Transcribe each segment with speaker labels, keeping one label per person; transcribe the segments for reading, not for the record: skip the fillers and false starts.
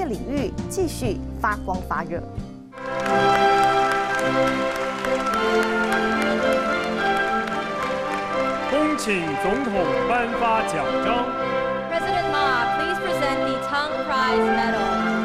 Speaker 1: 领域继续发光发热。
Speaker 2: 恭请总统颁发奖章。
Speaker 3: President Ma, please present the Tang Prize Medal.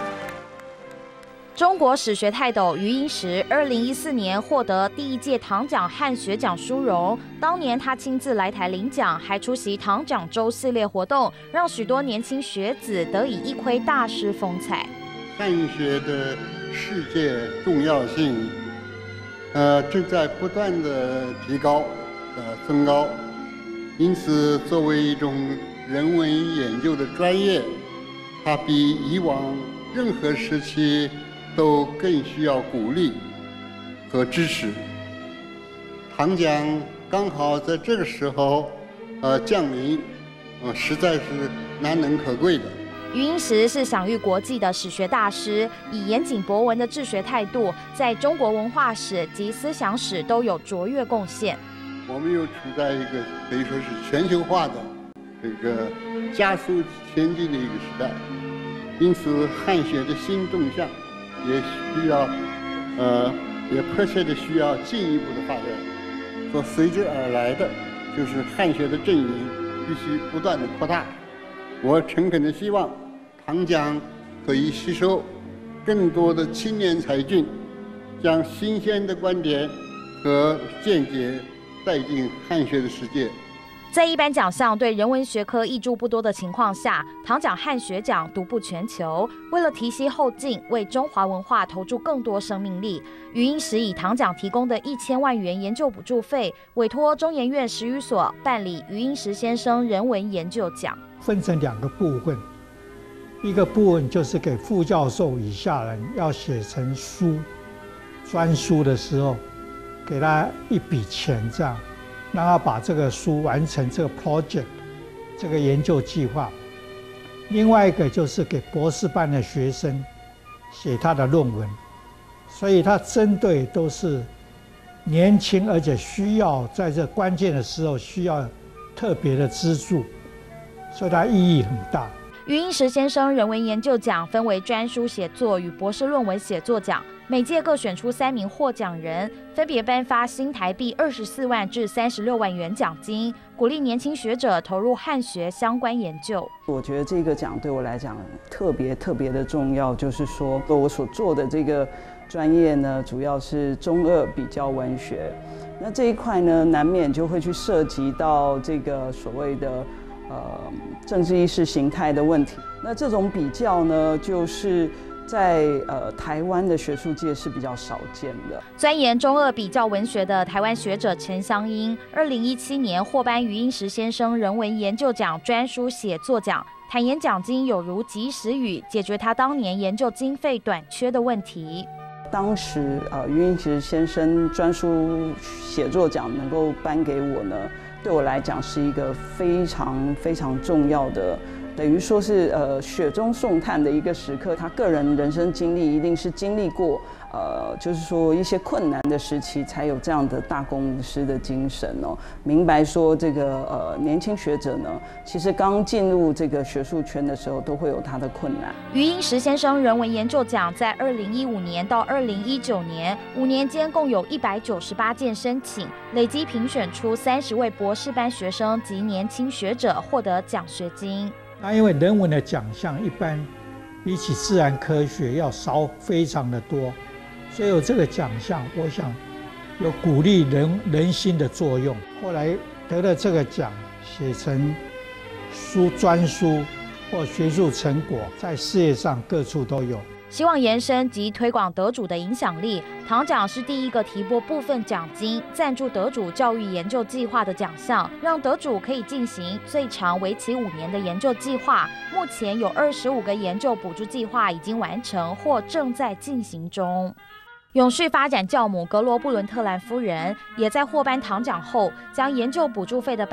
Speaker 4: 中国史学泰斗余英时2014年获得第1届唐奖汉学奖殊荣。当年他亲自来台领奖，还出席唐奖周系列活动，让许多年轻学子得以一窥大师风采。
Speaker 5: 汉学的世界重要性，正在不断的提高，增高。因此，作为一种人文研究的专业，它比以往任何时期都更需要鼓励和支持。唐奖刚好在这个时候，降临，实在是难能可贵的。
Speaker 4: 余英时是享誉国际的史学大师，以严谨博闻的治学态度，在中国文化史及思想史都有卓越贡献。
Speaker 5: 我们又处在一个可以说是全球化的这个加速前进的一个时代，因此汉学的新动向也需要，也迫切的需要进一步的发展。所随之而来的就是汉学的阵营必须不断的扩大。我诚恳的希望唐奖可以吸收更多的青年才俊，将新鲜的观点和见解带进汉学的世界。
Speaker 4: 在一般奖项对人文学科挹注不多的情况下，唐奖汉学奖独步全球。为了提携后进，为中华文化投注更多生命力，余英时以唐奖提供的1000万元研究补助费，委托中研院10余所办理余英时先生人文研究奖。
Speaker 6: 分成2个部分，一个部分就是给副教授以下人要写成书，专书的时候，给他一笔钱，这样让他把这个书完成这个 project， 这个研究计划。另外一个就是给博士班的学生写他的论文，所以他针对都是年轻而且需要在这关键的时候需要特别的资助，所以它意义很大。
Speaker 4: 余英时先生人文研究奖分为专书写作与博士论文写作奖，每届各选出3名获奖人，分别颁发新台币24万至36万元奖金，鼓励年轻学者投入汉学相关研究。
Speaker 7: 我觉得这个奖对我来讲特别的重要，就是说我所做的这个专业呢，主要是中俄比较文学，那这一块呢，难免就会去涉及到这个所谓的政治意识形态的问题。那这种比较呢，就是在台湾的学术界是比较少见的。
Speaker 4: 钻研中俄比较文学的台湾学者陈湘英，2017年获颁余英时先生人文研究奖专书写作奖，坦言奖金有如及时雨，解决他当年研究经费短缺的问题。
Speaker 7: 当时余英时先生专书写作奖能够颁给我呢，对我来讲是一个非常重要的，等于说是雪中送炭的一个时刻。他个人人生经历一定是经历过就是说一些困难的时期，才有这样的大公无私的精神哦。明白说这个年轻学者呢，其实刚进入这个学术圈的时候，都会有他的困难。
Speaker 4: 余英时先生人文研究奖在2015年到2019年5年间，共有198件申请，累计评选出30位博士班学生及年轻学者获得奖学金。
Speaker 6: 那因为人文的奖项一般比起自然科学要少非常的多，所以有这个奖项，我想有鼓励人心的作用。后来得了这个奖，写成专书或学术成果，在事业上各处都有。
Speaker 4: 希望延伸及推广得主的影响力。唐奖是第一个提拨部分奖金赞助得主教育研究计划的奖项，让得主可以进行最长为期5年的研究计划。目前有25个研究补助计划已经完成或正在进行中。永续发展教母格罗布伦特兰夫人也在获颁唐奖后，将研究补助费的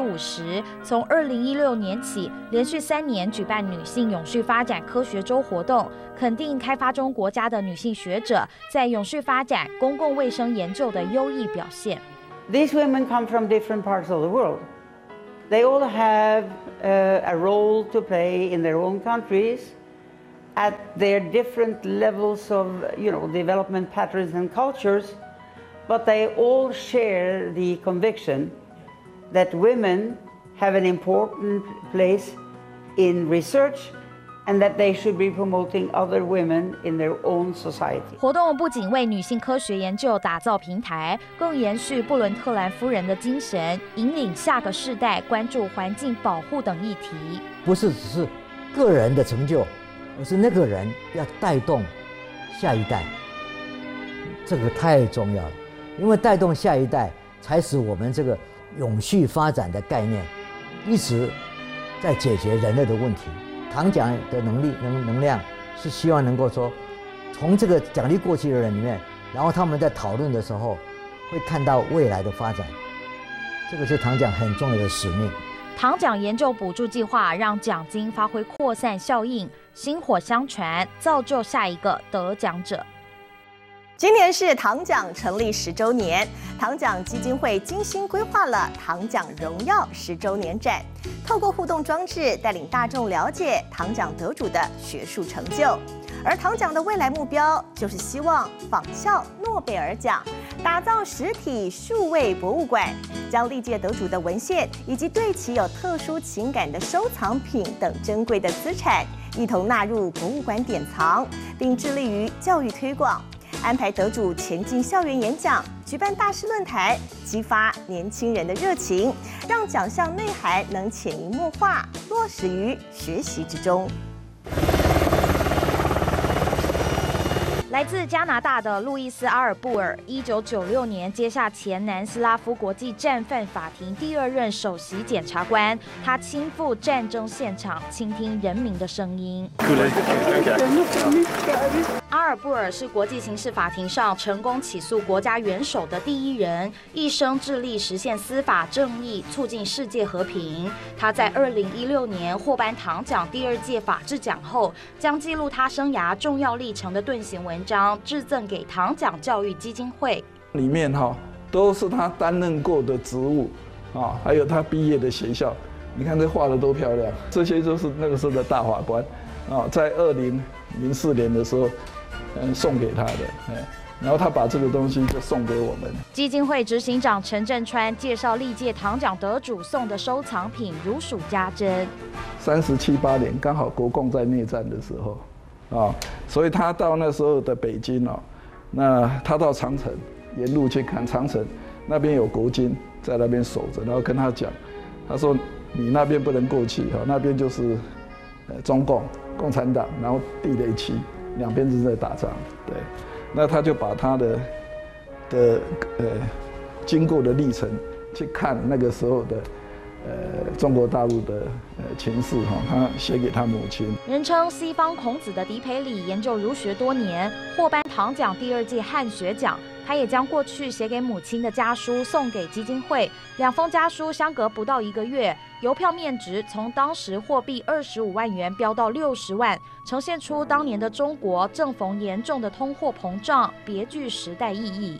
Speaker 4: 50%从2016年起连续3年举办女性永续发展科学周活动，肯定开发中国家的女性学者在永续发展、公共卫生研究的优异表现。
Speaker 8: These women come from different parts of the world. They all have a role to play in their own countries, at their different levels of, development patterns and cultures, but they all share the conviction that women have an important place in research and that they should be promoting other women in their own society.
Speaker 4: 活动不仅为女性科学研究打造平台，更延续布伦特兰夫人的精神，引领下个世代关注环境保护等议题。
Speaker 9: 不是只是个人的成就，而是那个人要带动下一代，这个太重要了。因为带动下一代，才使我们这个永续发展的概念一直在解决人类的问题。糖奖的能量是希望能够说，从这个奖励过去的人里面，然后他们在讨论的时候会看到未来的发展，这个是糖奖很重要的使命。
Speaker 4: 糖奖研究补助计划让奖金发挥扩散效应，薪火相传，造就下一个得奖者。
Speaker 1: 今年是糖奖成立10周年，糖奖基金会精心规划了糖奖荣耀10周年展，透过互动装置带领大众了解糖奖得主的学术成就。而糖奖的未来目标就是希望仿效诺贝尔奖，打造实体数位博物馆，将历届得主的文献以及对其有特殊情感的收藏品等珍贵的资产一同纳入博物馆典藏，并致力于教育推广。安排得主前进校园演讲，举办大师论坛，激发年轻人的热情，让奖项内涵能潜移默化落实于学习之中。
Speaker 4: 来自加拿大的路易斯·阿尔布尔，1996年接下前南斯拉夫国际战犯法庭第2任首席检察官。他亲赴战争现场，倾听人民的声音。阿尔布尔是国际刑事法庭上成功起诉国家元首的第1人，一生致力实现司法正义，促进世界和平。他在2016年获颁糖奖第2届法治奖后，将记录他生涯重要历程的顿行文章致赠给糖奖教育基金会。
Speaker 10: 里面都是他担任过的职务还有他毕业的学校。你看这画的多漂亮，这些就是那个时候的大法官在2004年的时候送给他的，然后他把这个东西就送给我们。
Speaker 4: 基金会执行长陈振川介绍历届糖奖得主送的收藏品如数家珍。
Speaker 10: 37、8年刚好国共在内战的时候所以他到那时候的北京那他到长城沿路去看长城，那边有国军在那边守着，然后跟他讲，他说你那边不能过去那边就是中共产党，然后地雷区，两边正在打仗，对，那他就把他的经过的历程去看那个时候的中国大陆的情势他写给他母亲。
Speaker 4: 人称西方孔子的狄培里研究儒学多年，获颁糖奖第2届汉学奖。他也将过去写给母亲的家书送给基金会，2封家书相隔不到1个月，邮票面值从当时货币25万元飙到60万，呈现出当年的中国正逢严重的通货膨胀，别具时代意义。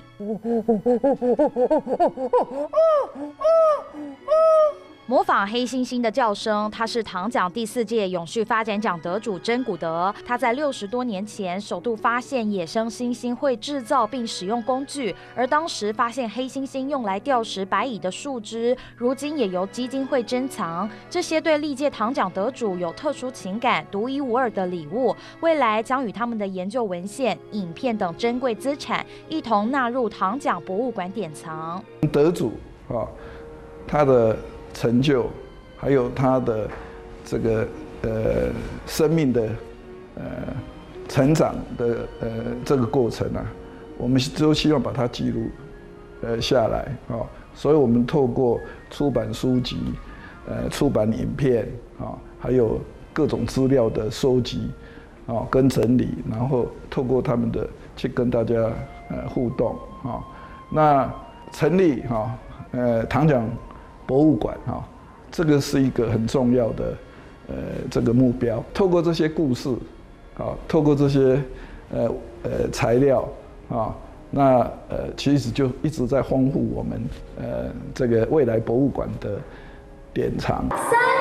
Speaker 4: 模仿黑猩猩的叫声，他是糖奖第4届永续发展奖得主珍古德。他在60多年前首度发现野生猩猩会制造并使用工具，而当时发现黑猩猩用来吊食白蚁的树枝，如今也由基金会珍藏。这些对历届糖奖得主有特殊情感、独一无二的礼物，未来将与他们的研究文献、影片等珍贵资产一同纳入糖奖博物馆典藏。
Speaker 10: 得主他的成就，还有他的这个生命的成长的这个过程我们都希望把它记录下来所以我们透过出版书籍、出版影片还有各种资料的收集跟整理，然后透过他们的去跟大家互动那成立糖奖博物馆这个是一个很重要的这个目标。透过这些故事透过这些材料那其实就一直在丰富我们这个未来博物馆的典藏。